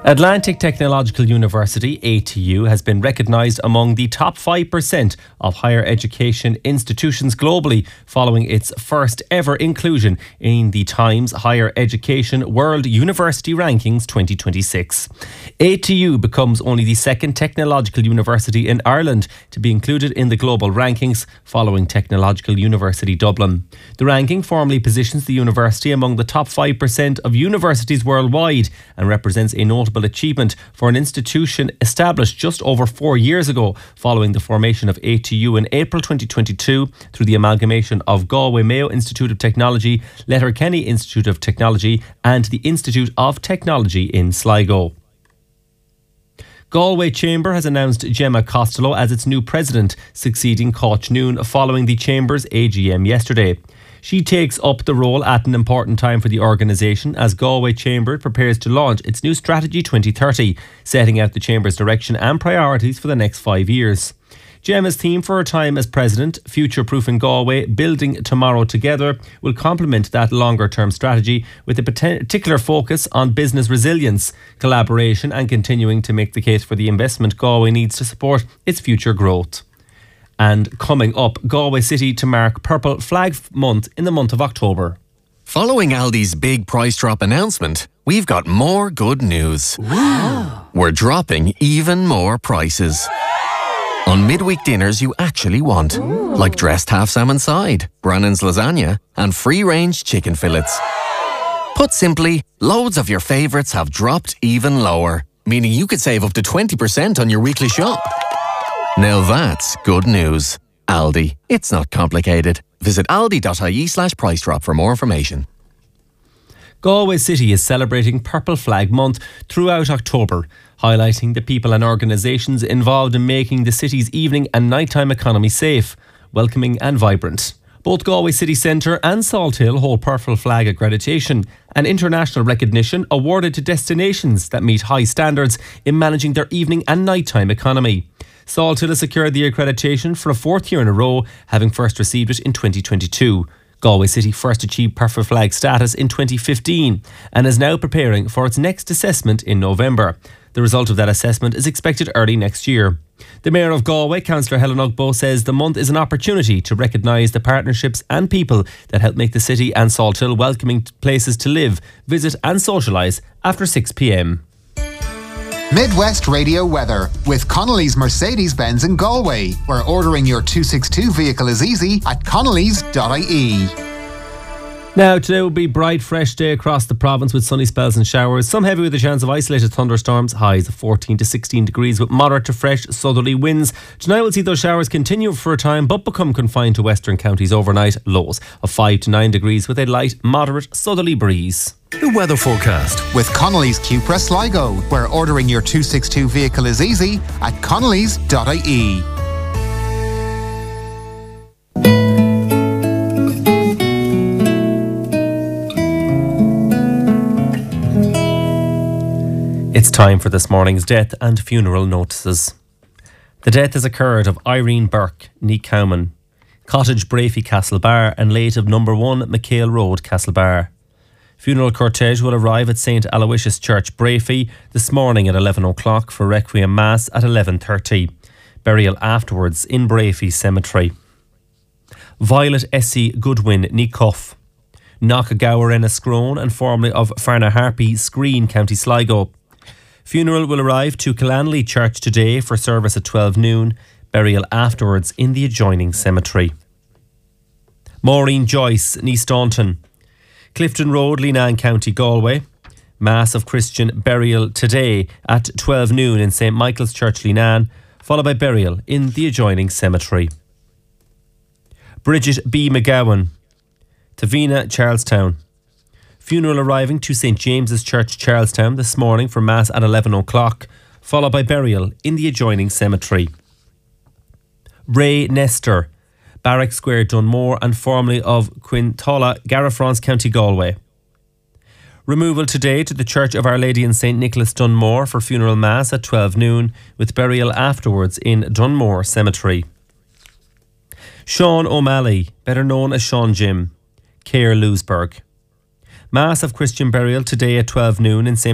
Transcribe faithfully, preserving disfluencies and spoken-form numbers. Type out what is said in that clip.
Atlantic Technological University, A T U, has been recognised among the top five percent of higher education institutions globally following its first ever inclusion in the Times Higher Education World University Rankings twenty twenty-six. A T U becomes only the second technological university in Ireland to be included in the global rankings following Technological University Dublin. The ranking formally positions the university among the top five percent of universities worldwide and represents a notable achievement for an institution established just over four years ago following the formation of A T U in April twenty twenty-two through the amalgamation of Galway Mayo Institute of Technology, Letterkenny Institute of Technology and the Institute of Technology in Sligo. Galway Chamber has announced Gemma Costello as its new president, succeeding Cáit Noon following the Chamber's A G M yesterday. She takes up the role at an important time for the organisation as Galway Chamber prepares to launch its new Strategy twenty thirty, setting out the Chamber's direction and priorities for the next five years. Gemma's theme for her time as president, Future-Proofing Galway, Building Tomorrow Together, will complement that longer-term strategy with a particular focus on business resilience, collaboration and continuing to make the case for the investment Galway needs to support its future growth. And coming up, Galway City to mark Purple Flag Month in the month of October. Following Aldi's big price drop announcement, we've got more good news. Wow. We're dropping even more prices. On midweek dinners you actually want, Ooh. Like dressed half salmon side, Brannan's lasagna and free-range chicken fillets. Put simply, loads of your favourites have dropped even lower, meaning you could save up to twenty percent on your weekly shop. Now that's good news. Aldi. It's not complicated. Visit aldi.ie slash price drop for more information. Galway City is celebrating Purple Flag Month throughout October, highlighting the people and organisations involved in making the city's evening and nighttime economy safe, welcoming and vibrant. Both Galway City Centre and Salthill hold Purple Flag accreditation, an international recognition awarded to destinations that meet high standards in managing their evening and nighttime economy. Salthill has secured the accreditation for a fourth year in a row, having first received it in twenty twenty-two. Galway City first achieved Purple Flag status in twenty fifteen and is now preparing for its next assessment in November. The result of that assessment is expected early next year. The Mayor of Galway, Councillor Helen Ugbo, says the month is an opportunity to recognise the partnerships and people that help make the city and Salthill welcoming places to live, visit and socialise after six p m. Midwest Radio weather with Connolly's Mercedes-Benz in Galway, where ordering your two sixty-two vehicle is easy at connellys dot I E. Now, today will be a bright, fresh day across the province with sunny spells and showers. Some heavy with a chance of isolated thunderstorms. Highs of fourteen to sixteen degrees with moderate to fresh southerly winds. Tonight we'll see those showers continue for a time but become confined to western counties overnight. Lows of five to nine degrees with a light, moderate southerly breeze. The weather forecast with Connolly's Cupra Sligo, where ordering your two sixty-two vehicle is easy at connellys dot I E. It's time for this morning's death and funeral notices. The death has occurred of Irene Burke, ní Cowman, Cottage Brafey, Castlebar, and late of number one McHale Road, Castlebar. Funeral cortege will arrive at Saint Aloysius Church, Brafey, this morning at eleven o'clock for Requiem Mass at eleven thirty. Burial afterwards in Brafey Cemetery. Violet Essie Goodwin, ní Cuff, Knockagawer Enniscrone and formerly of Farnaharpy, Screen, County Sligo. Funeral will arrive to Killanley Church today for service at twelve noon. Burial afterwards in the adjoining cemetery. Maureen Joyce, ní Staunton, Clifton Road, Leenane, County Galway. Mass of Christian burial today at twelve noon in Saint Michael's Church, Leenane, followed by burial in the adjoining cemetery. Bridget B. McGowan, Tavina, Charlestown. Funeral arriving to Saint James's Church, Charlestown this morning for Mass at eleven o'clock, followed by burial in the adjoining cemetery. Ray Nestor, Barrack Square, Dunmore, and formerly of Quintola, Garafrance, County Galway. Removal today to the Church of Our Lady in Saint Nicholas, Dunmore for funeral mass at twelve noon, with burial afterwards in Dunmore Cemetery. Sean O'Malley, better known as Sean Jim, Cahir Lewisburg. Mass of Christian burial today at twelve noon in Saint